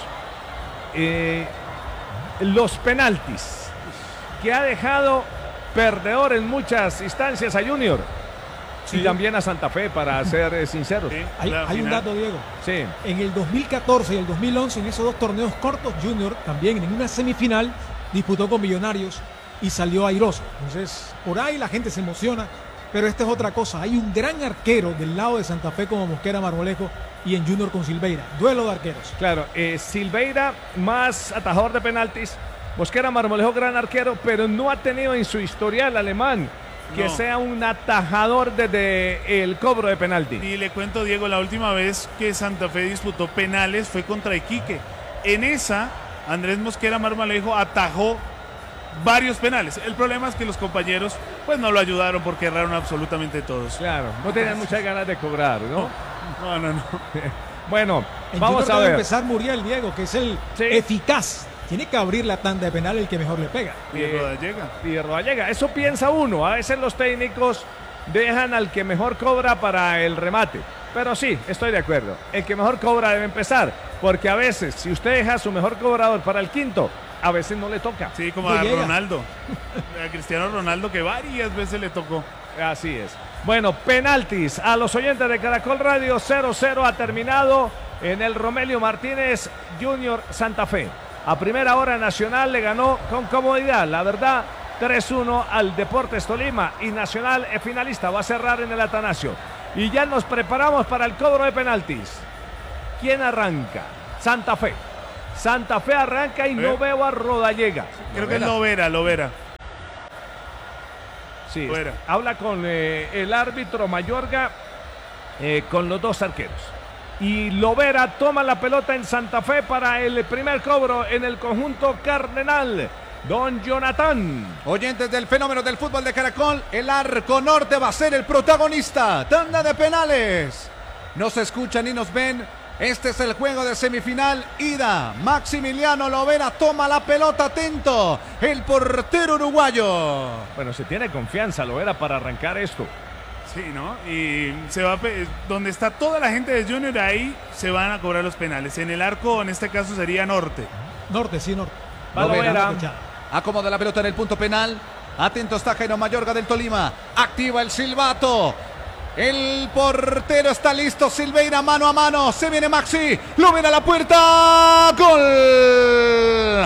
Speaker 3: Eh, los penaltis que ha dejado perdedor en muchas instancias a Junior, sí, y también a Santa Fe, para ser eh, sinceros.
Speaker 2: Sí,
Speaker 4: hay, hay un dato, Diego.
Speaker 3: Sí.
Speaker 4: En el dos mil catorce y el dos mil once, en esos dos torneos cortos, Junior también en una semifinal disputó con Millonarios y salió airoso. Entonces, por ahí la gente se emociona, pero esta es otra cosa. Hay un gran arquero del lado de Santa Fe como Mosquera Marmolejo y en Junior con Silveira. Duelo de arqueros.
Speaker 3: Claro, eh, Silveira más atajador de penaltis. Mosquera Marmolejo, gran arquero, pero no ha tenido en su historial alemán que no. sea un atajador desde el cobro de penalti.
Speaker 2: Y le cuento, Diego, la última vez que Santa Fe disputó penales fue contra Iquique. En esa, Andrés Mosquera Marmolejo atajó varios penales. El problema es que los compañeros pues no lo ayudaron porque erraron absolutamente todos.
Speaker 3: Claro, no tenían muchas ganas de cobrar, ¿no?
Speaker 2: No, no, no.
Speaker 3: Bueno,
Speaker 4: en
Speaker 3: vamos
Speaker 4: Junior
Speaker 3: a ver.
Speaker 4: Debe empezar Muriel, Diego, que es el sí. eficaz. Tiene que abrir la tanda de penal el que mejor le pega.
Speaker 2: Y Rodallega.
Speaker 3: Y Rodallega. Eso piensa uno. A veces los técnicos dejan al que mejor cobra para el remate. Pero sí, estoy de acuerdo. El que mejor cobra debe empezar. Porque a veces, si usted deja a su mejor cobrador para el quinto, a veces no le toca.
Speaker 2: Sí, como
Speaker 4: no
Speaker 2: a
Speaker 4: llega.
Speaker 2: Ronaldo. A Cristiano Ronaldo, que varias veces le tocó.
Speaker 3: Así es. Bueno, penaltis a los oyentes de Caracol Radio. cero cero ha terminado en el Romelio Martínez Junior Santa Fe. A primera hora Nacional le ganó con comodidad, la verdad, tres uno al Deportes Tolima, y Nacional es finalista, va a cerrar en el Atanasio. Y ya nos preparamos para el cobro de penaltis. ¿Quién arranca? Santa Fe. Santa Fe arranca y ¿Eh? no veo a Rodallega.
Speaker 2: Creo que es Lovera, Lovera.
Speaker 3: Sí, Lovera. Habla con eh, el árbitro Mayorga, eh, con los dos arqueros. Y Lovera toma la pelota en Santa Fe para el primer cobro en el conjunto cardenal. Don Jonathan.
Speaker 1: Oyentes del fenómeno del fútbol de Caracol, el Arco Norte va a ser el protagonista. Tanda de penales. Nos escuchan y nos ven. Este es el juego de semifinal. Ida. Maximiliano Lovera toma la pelota, atento. El portero uruguayo.
Speaker 3: Bueno, se tiene confianza Lovera para arrancar esto.
Speaker 2: Sí, ¿no? Y se va a, donde está toda la gente de Junior, ahí se van a cobrar los penales. En el arco, en este caso, sería Norte.
Speaker 4: Norte, sí, Norte.
Speaker 1: Lovera acomoda la pelota en el punto penal. Atento está Jairo Mayorga del Tolima. Activa el silbato. El portero está listo. Silveira mano a mano. Se viene Maxi. Lovera a la puerta. ¡Gol!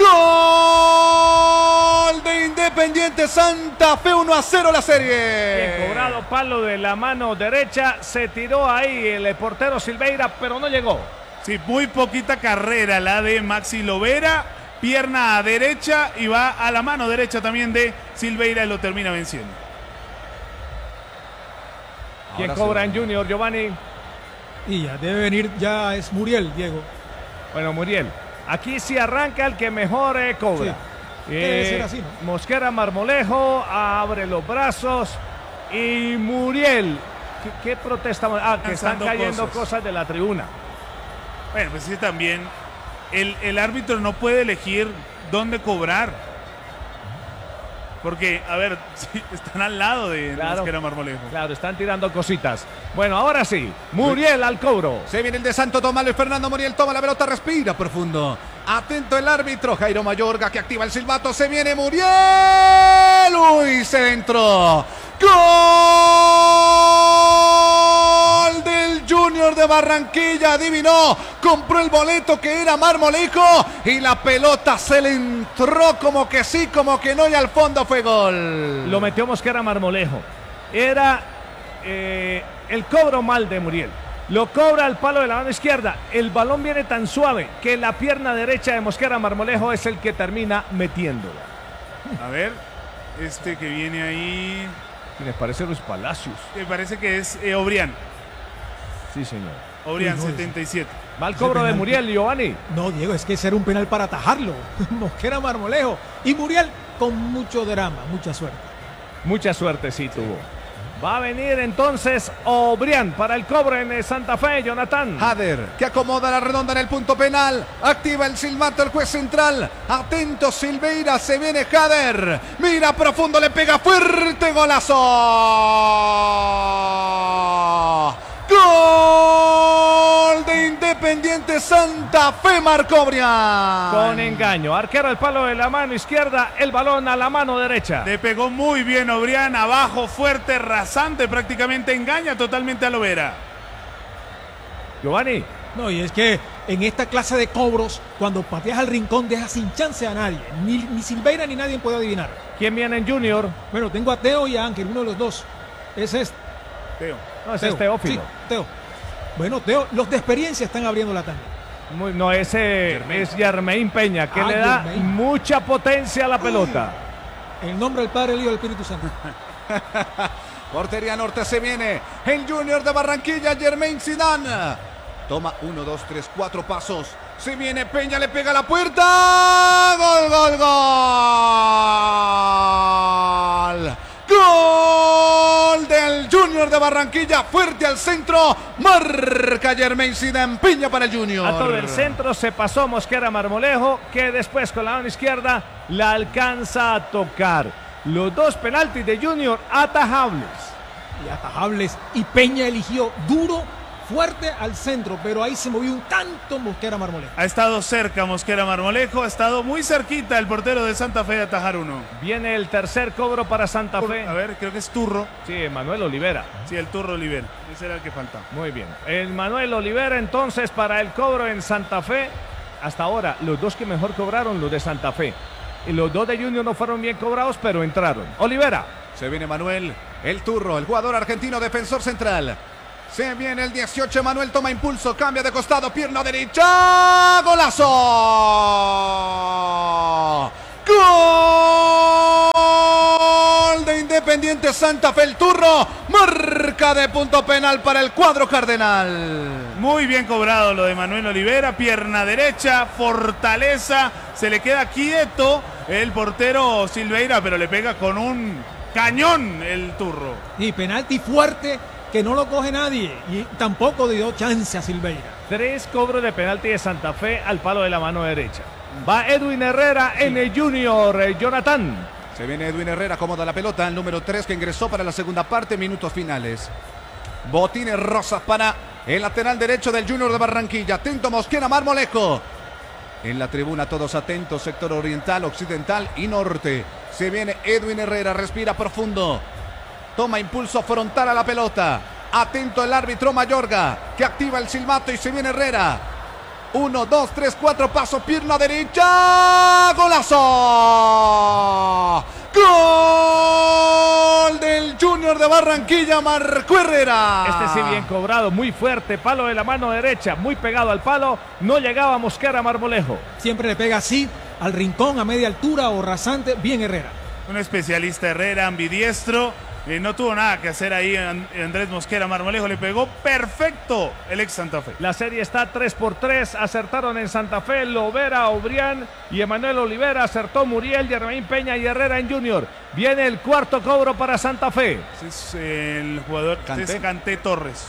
Speaker 1: ¡Gol de Independiente Santa Fe! uno a cero la serie.
Speaker 3: Bien cobrado, palo de la mano derecha. Se tiró ahí el portero Silveira, pero no llegó.
Speaker 2: Sí, muy poquita carrera la de Maxi Lovera. pierna derecha y va a la mano derecha también de Silveira y lo termina venciendo.
Speaker 3: ¿Quién
Speaker 1: Ahora
Speaker 3: cobra
Speaker 1: sí.
Speaker 3: en Junior, Giovanni?
Speaker 4: Y ya debe venir, ya es Muriel, Diego.
Speaker 3: Bueno, Muriel, aquí sí arranca el que mejor eh, cobra.
Speaker 4: Sí. Debe ser así, ¿no?
Speaker 3: Mosquera Marmolejo abre los brazos y Muriel, ¿qué, qué protesta? Ah, que están
Speaker 2: Lanzando
Speaker 3: cayendo
Speaker 2: cosas.
Speaker 3: cosas de la tribuna.
Speaker 2: Bueno, pues sí, también el, el árbitro no puede elegir dónde cobrar. Porque, a ver, sí, están al lado de
Speaker 3: Claro.
Speaker 2: Mosquera Marmolejo.
Speaker 3: Claro, están tirando cositas. Bueno, ahora sí, Muriel al cobro.
Speaker 1: Se viene el de Santo Tomás, Luis Fernando Muriel toma la pelota, respira profundo. Atento el árbitro, Jairo Mayorga que activa el silbato, se viene Muriel. Uy, centro. Gol del Junior de Barranquilla, adivinó, compró el boleto que era Marmolejo y la pelota se le entró como que sí, como que no y al fondo fue gol.
Speaker 3: Lo metió Mosquera Marmolejo. Era eh, el cobro mal de Muriel. Lo cobra al palo de la mano izquierda. El balón viene tan suave que la pierna derecha de Mosquera Marmolejo es el que termina metiéndola.
Speaker 2: A ver, este que viene ahí,
Speaker 3: Les parece Luis Palacios.
Speaker 2: me parece que es eh, Obrián.
Speaker 3: Sí, señor.
Speaker 2: Obrián,
Speaker 4: Uy, no,
Speaker 2: setenta y siete.
Speaker 3: Va el
Speaker 4: Ese
Speaker 3: cobro de
Speaker 4: penalti.
Speaker 3: Muriel, Giovanni.
Speaker 4: No, Diego, es que ese era un penal para atajarlo. Mosquera Marmolejo. Y Muriel con mucho drama, mucha suerte.
Speaker 3: Mucha suerte sí tuvo. Va a venir entonces Obrián para el cobro en Santa Fe, Jonathan.
Speaker 1: Hader, que acomoda la redonda en el punto penal. Activa el silbato el juez central. Atento Silveira, se viene Hader. Mira profundo, le pega fuerte, golazo. Gol de Independiente Santa Fe, marcó Obrián.
Speaker 3: Con engaño. Arquero al palo de la mano izquierda, el balón a la mano derecha.
Speaker 2: Le pegó muy bien Obrián, abajo, fuerte, rasante, prácticamente engaña totalmente a Lovera.
Speaker 3: Giovanni.
Speaker 4: No, y es que en esta clase de cobros, cuando pateas al rincón, dejas sin chance a nadie. Ni, ni Silveira ni nadie puede adivinar.
Speaker 3: ¿Quién viene en Junior?
Speaker 4: Bueno, tengo a Teo y a Ángel, uno de los dos. Ese es
Speaker 2: Teo.
Speaker 3: No, ese
Speaker 4: Teo.
Speaker 3: es Teófilo.
Speaker 4: Sí, Teo. Bueno, Teo, los de experiencia están abriéndola también.
Speaker 3: Muy- no, ese es Yermeín Peña, que
Speaker 4: Ah,
Speaker 3: le da
Speaker 4: Yermeín.
Speaker 3: mucha potencia a la pelota.
Speaker 4: En el nombre del Padre, el Hijo y del Espíritu Santo.
Speaker 1: Portería norte se viene el Junior de Barranquilla, Germain Zidane. Toma uno, dos, tres, cuatro pasos. Se viene Peña, le pega a la puerta. Gol, gol, gol. Gol del Junior de Barranquilla. Fuerte al centro. Marca Germain Zidane. Peña para el Junior.
Speaker 3: A todo el centro se pasó Mosquera Marmolejo, que después con la mano izquierda la alcanza a tocar. Los dos penaltis de Junior atajables.
Speaker 4: Y atajables. Y Peña eligió duro, fuerte al centro, pero ahí se movió un tanto Mosquera Marmolejo.
Speaker 2: Ha estado cerca Mosquera Marmolejo, ha estado muy cerquita el portero de Santa Fe de atajar uno.
Speaker 3: Viene el tercer cobro para Santa
Speaker 2: Por-
Speaker 3: Fe.
Speaker 2: a ver, creo que es Turro.
Speaker 3: Sí, Manuel Olivera.
Speaker 2: Sí, el Turro Oliver. Ese era el que faltaba.
Speaker 3: Muy bien. El Manuel Olivera entonces para el cobro en Santa Fe. Hasta ahora, los dos que mejor cobraron, los de Santa Fe. Y los dos de Junior no fueron bien cobrados, pero entraron. Olivera.
Speaker 1: Se viene Manuel, el turro, el jugador argentino, defensor central. Se viene el dieciocho, Manuel toma impulso, cambia de costado, pierna derecha. ¡Golazo! ¡Gol de Independiente Santa Fe, el turro! Marca de punto penal para el cuadro cardenal.
Speaker 2: Muy bien cobrado lo de Manuel Olivera, pierna derecha, fortaleza, se le queda quieto el portero Silveira, pero le pega con un cañón el Turro.
Speaker 4: Y penalti fuerte que no lo coge nadie. Y tampoco dio chance a Silveira.
Speaker 3: Tres cobros de penalti de Santa Fe al palo de la mano derecha. Va Edwin Herrera en el Junior. eh, Jonathan.
Speaker 1: Se viene Edwin Herrera, acomoda la pelota, el número tres que ingresó para la segunda parte, minutos finales. Botines rosas para el lateral derecho del Junior de Barranquilla. Atento Mosquera Marmolejo. En la tribuna todos atentos, sector oriental, occidental y norte. Se viene Edwin Herrera, respira profundo. Toma impulso frontal a la pelota. Atento el árbitro Mayorga, que activa el silbato y se viene Herrera. Uno, dos, tres, cuatro, paso, pierna derecha. ¡Golazo! ¡Gol del Junior de Barranquilla! Marcó Herrera.
Speaker 3: Este sí bien cobrado, muy fuerte, palo de la mano derecha, muy pegado al palo, no llegaba Mosquera Marmolejo.
Speaker 4: Siempre le pega así al rincón, a media altura o rasante, bien Herrera.
Speaker 2: Un especialista Herrera, ambidiestro. Eh, no tuvo nada que hacer ahí Andrés Mosquera Marmolejo, le pegó perfecto el ex Santa Fe.
Speaker 3: La serie está tres por tres, acertaron en Santa Fe Lovera, Obrián y Emanuel Olivera, acertó Muriel, Yermaín Peña y Herrera en Junior. Viene el cuarto cobro para Santa Fe.
Speaker 2: Ese es el jugador,
Speaker 1: Kanté.
Speaker 2: este es Kanté Torres.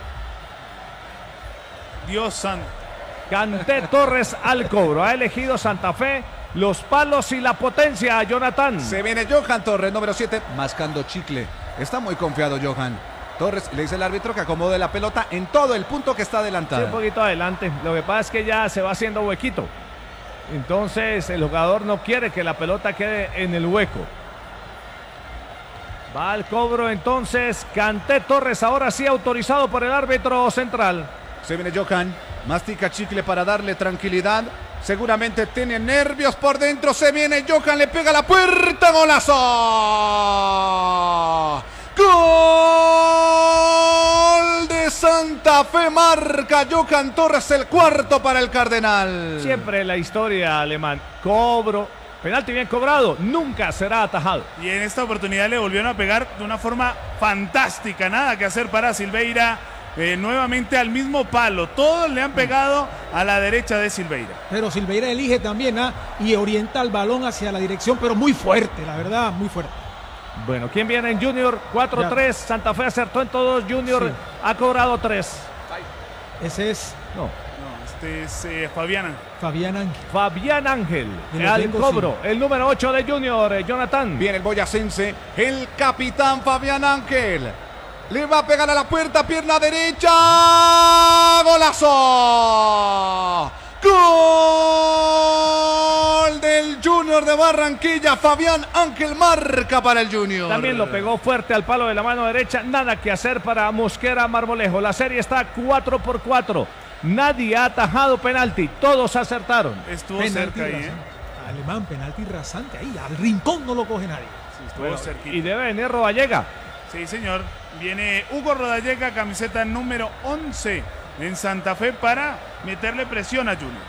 Speaker 2: Dios santo.
Speaker 3: Kanté Torres al cobro, ha elegido Santa Fe los palos y la potencia, Jonathan.
Speaker 1: Se viene Johan Torres, número siete, mascando chicle. Está muy confiado Johan Torres. Le dice el árbitro que acomode la pelota en todo el punto que está
Speaker 3: Sí,
Speaker 1: adelantada.
Speaker 3: un poquito adelante. Lo que pasa es que ya se va haciendo huequito. Entonces el jugador no quiere que la pelota quede en el hueco. Va al cobro entonces Kanté Torres, ahora sí autorizado por el árbitro central.
Speaker 1: Se viene Johan, mastica chicle para darle tranquilidad. Seguramente tiene nervios por dentro. Se viene Johan, le pega a la puerta. ¡Golazo! ¡Gol de Santa Fe! Marca Johan Torres, el cuarto para el Cardenal.
Speaker 3: Siempre la historia alemán. Cobro, penalti bien cobrado, nunca será atajado.
Speaker 2: Y en esta oportunidad le volvieron a pegar de una forma fantástica. Nada que hacer para Silveira. Eh, nuevamente al mismo palo. Todos le han pegado a la derecha de Silveira.
Speaker 4: Pero Silveira elige también ¿ah? y orienta el balón hacia la dirección, pero muy fuerte, la verdad, muy fuerte.
Speaker 3: Bueno, ¿quién viene en Junior? cuatro tres, Santa Fe acertó en todos, Junior
Speaker 4: Sí.
Speaker 3: ha cobrado tres.
Speaker 4: Ese es
Speaker 3: No,
Speaker 2: No, este es eh, Fabián.
Speaker 4: Fabián Ángel.
Speaker 3: Fabián Ángel,
Speaker 4: Y lo
Speaker 3: al
Speaker 4: tengo,
Speaker 3: cobro, el número ocho de Junior, eh, Jonathan.
Speaker 1: Viene el boyacense, el capitán Fabián Ángel. Le va a pegar a la puerta, pierna derecha. ¡Golazo! ¡Gol del Junior de Barranquilla! Fabián Ángel marca para el Junior.
Speaker 3: También lo pegó fuerte al palo de la mano derecha. Nada que hacer para Mosquera Marmolejo. La serie está cuatro por cuatro. Nadie ha atajado penalti. Todos acertaron.
Speaker 2: Estuvo
Speaker 4: Penalti
Speaker 2: cerca ahí, ¿eh?
Speaker 4: rasante. Alemán, penalti rasante ahí. Al rincón no lo coge nadie.
Speaker 2: Sí, estuvo
Speaker 3: Bueno,
Speaker 2: cerquita.
Speaker 3: y debe venir Rodallega.
Speaker 2: Sí, señor. Viene Hugo Rodallega, camiseta número once en Santa Fe para meterle presión a Junior.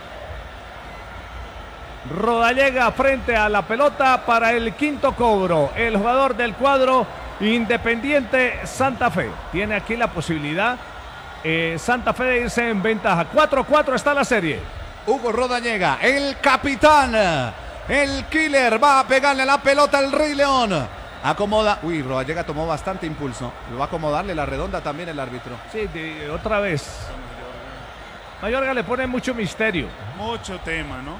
Speaker 3: Rodallega frente a la pelota para el quinto cobro. El jugador del cuadro Independiente Santa Fe. Tiene aquí la posibilidad eh, Santa Fe de irse en ventaja. cuatro cuatro está la serie.
Speaker 1: Hugo Rodallega, el capitán, el killer, va a pegarle la pelota al Rey León. Acomoda. Uy, Rodallega tomó bastante impulso. Lo va a acomodarle la redonda también el árbitro.
Speaker 3: Sí, de- otra vez. Mayorga le pone mucho misterio.
Speaker 2: Mucho tema, ¿no?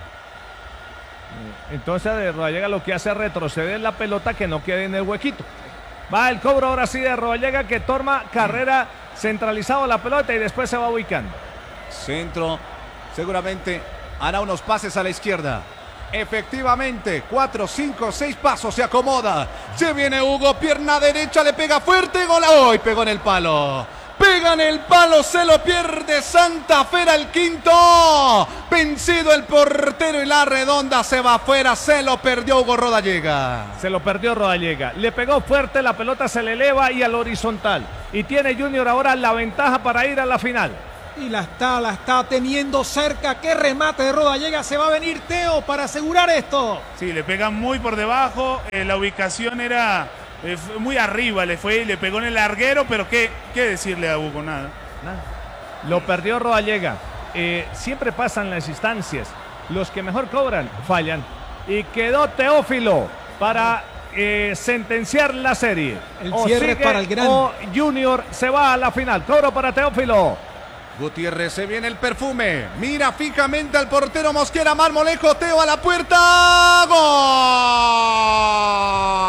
Speaker 3: Entonces de Rodallega lo que hace es retroceder la pelota que no quede en el huequito. Va el cobro ahora sí de Rodallega que toma carrera centralizado la pelota y después se va ubicando.
Speaker 1: Centro, seguramente hará unos pases a la izquierda. Efectivamente, cuatro, cinco, seis pasos, se acomoda. Se viene Hugo, pierna derecha, le pega fuerte, gol. ¡Ay! Pegó en el palo. Pega en el palo, se lo pierde Santa Fe, era el quinto. Vencido el portero y la redonda se va afuera, se lo perdió Hugo Rodallega.
Speaker 3: Se lo perdió Rodallega. Le pegó fuerte, la pelota se le eleva y al horizontal. Y tiene Junior ahora la ventaja para ir a la final.
Speaker 4: Y la está, la está teniendo cerca. ¡Qué remate de Rodallega! Se va a venir Teo para asegurar esto.
Speaker 2: Sí, le pega muy por debajo. Eh, la ubicación era eh, fue muy arriba. Le fue y le pegó en el larguero. Pero qué, qué decirle a Hugo, nada.
Speaker 3: Nada. Lo perdió Rodallega. Eh, siempre pasan las instancias. Los que mejor cobran fallan. Y quedó Teófilo para eh, sentenciar la serie.
Speaker 4: El
Speaker 3: O
Speaker 4: cierre
Speaker 3: sigue
Speaker 4: para el gran.
Speaker 3: o Junior se va a la final. Cobro para Teófilo.
Speaker 1: Gutiérrez, se viene el perfume. Mira fijamente al portero Mosquera Marmolejo. Teo a la puerta. ¡Gol!